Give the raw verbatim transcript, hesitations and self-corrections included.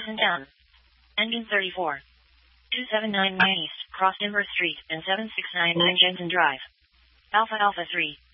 Jefferson Town. Ending thirty-four. two seventy-nine Mine East, cross Denver Street, and seven six nine nine Jensen Drive. Alpha Alpha three.